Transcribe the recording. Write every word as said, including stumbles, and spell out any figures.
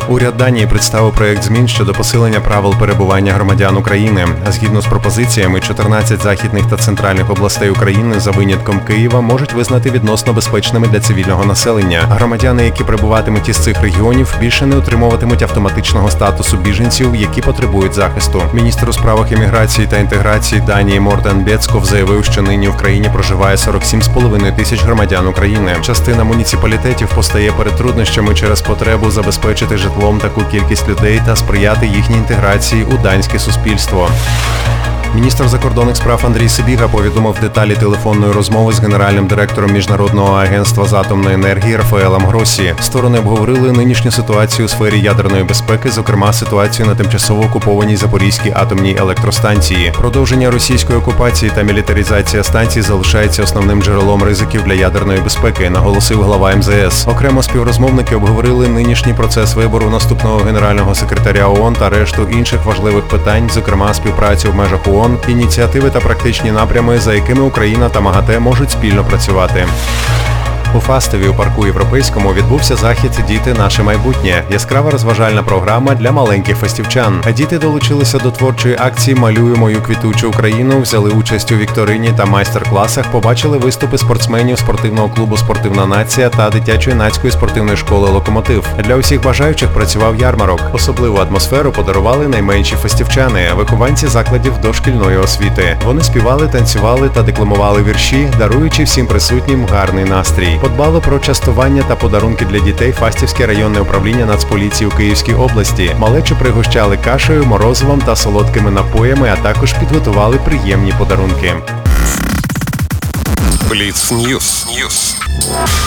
Уряд Данії представив проєкт змін щодо посилення правил перебування громадян України. Згідно з пропозиціями, чотирнадцять західних та центральних областей України, за винятком Києва, можуть визнати відносно безпечними для цивільного населення. Громадяни, які прибуватимуть із цих регіонів, більше не отримуватимуть автоматичного статусу біженців, які потребують захисту. Міністр у справах імміграції та інтеграції Данії Мортен Бєцков заявив, що нині в країні проживає сорок сім з половиною тисяч громадян України. Частина муніципалітетів постає перед труднощами через потребу забезпечити житлом таку кількість людей та сприяти їхній інтеграції у данське суспільство. Міністр закордонних справ Андрій Сибіга повідомив деталі телефонної розмови з генеральним директором Міжнародного агентства з атомної енергії Рафаелем Гросі. Сторони обговорили нинішню ситуацію у сфері ядерної безпеки, зокрема ситуацію на тимчасово окупованій Запорізькій атомній електростанції. Продовження російської окупації та мілітаризація станції залишається основним джерелом ризиків для ядерної безпеки, наголосив глава ем зе ес. Окремо співрозмовники обговорили нинішній процес вибору наступного генерального секретаря ООН та решту інших важливих питань, зокрема співпрацю в межах ООН, ініціативи та практичні напрями, за якими Україна та МАГАТЕ можуть спільно працювати. У Фастові у парку Європейському відбувся захід «Діти – наше майбутнє» – яскрава розважальна програма для маленьких фастівчан. Діти долучилися до творчої акції «Малюю мою квітучу Україну», взяли участь у вікторині та майстер-класах, побачили виступи спортсменів спортивного клубу «Спортивна нація» та дитячо-юнацької спортивної школи «Локомотив». Для усіх бажаючих працював ярмарок. Особливу атмосферу подарували найменші фастівчани – вихованці закладів дошкільної освіти. Вони співали, танцювали та декламували вірші, даруючи всім присутнім гарний настрій. Подбало про частування та подарунки для дітей Фастівське районне управління Нацполіції у Київській області. Малечу пригощали кашею, морозивом та солодкими напоями, а також підготували приємні подарунки. Бліц Ньюс.